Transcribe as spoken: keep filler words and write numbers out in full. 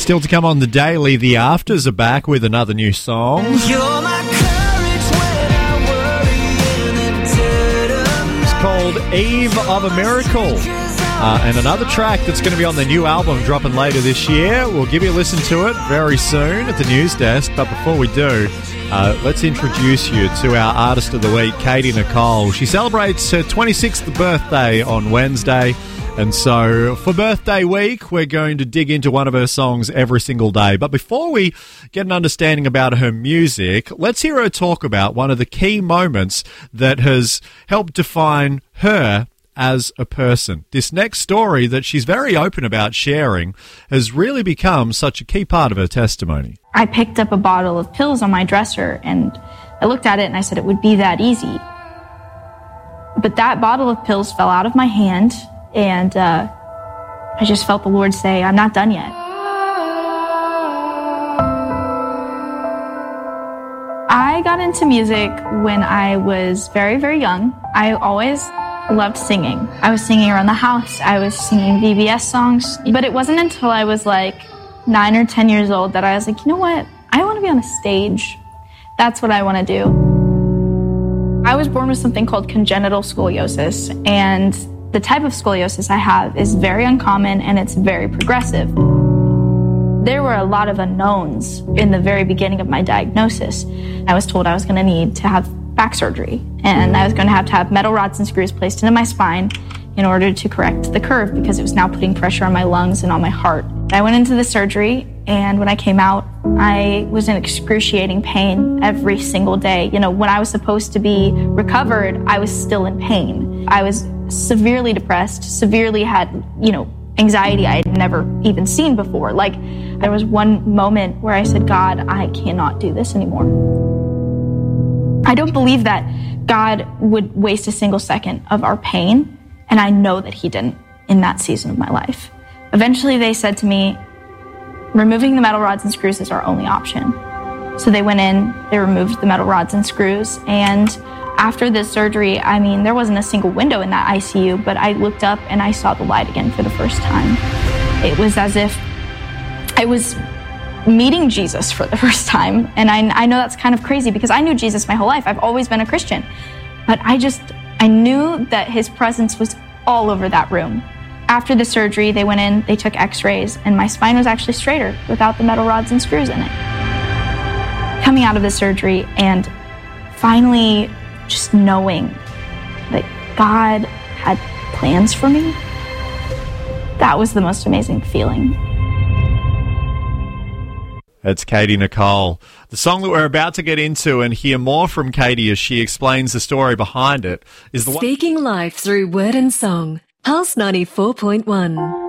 Still to come on the daily, the Afters are back with another new song. You're my courage when I worry in the dead of night. It's called Eve of a Miracle. Uh, and another track that's going to be on the new album dropping later this year. We'll give you a listen to it very soon at the news desk. But before we do, uh, let's introduce you to our Artist of the Week, Katie Nicole. She celebrates her twenty-sixth birthday on Wednesday. And so for birthday week, we're going to dig into one of her songs every single day. But before we get an understanding about her music, let's hear her talk about one of the key moments that has helped define her as a person. This next story that she's very open about sharing has really become such a key part of her testimony. I picked up a bottle of pills on my dresser and I looked at it and I said it would be that easy. But that bottle of pills fell out of my hand and uh, I just felt the Lord say, I'm not done yet. I got into music when I was very, very young. I always loved singing. I was singing around the house. I was singing V B S songs. But it wasn't until I was like nine or ten years old that I was like, you know what? I want to be on a stage. That's what I want to do. I was born with something called congenital scoliosis, and the type of scoliosis I have is very uncommon and it's very progressive. There were a lot of unknowns in the very beginning of my diagnosis. I was told I was going to need to have back surgery, and I was going to have to have metal rods and screws placed into my spine in order to correct the curve because it was now putting pressure on my lungs and on my heart. I went into the surgery, and when I came out, I was in excruciating pain every single day. You know, when I was supposed to be recovered, I was still in pain. I was severely depressed, severely had, you know, anxiety I had never even seen before. Like, there was one moment where I said, God, I cannot do this anymore. I don't believe that God would waste a single second of our pain, and I know that he didn't in that season of my life. Eventually they said to me, removing the metal rods and screws is our only option. So they went in, they removed the metal rods and screws, and after this surgery, I mean, there wasn't a single window in that I C U, but I looked up and I saw the light again for the first time. It was as if I was meeting Jesus for the first time. And I, I know that's kind of crazy because I knew Jesus my whole life. I've always been a Christian. But I just, I knew that his presence was all over that room. After the surgery, they went in, they took x-rays, and my spine was actually straighter without the metal rods and screws in it. Coming out of the surgery and finally just knowing that God had plans for me, that was the most amazing feeling. That's Katie Nicole. The song that we're about to get into and hear more from Katie as she explains the story behind it is the one... Speaking life through word and song. Pulse ninety-four point one.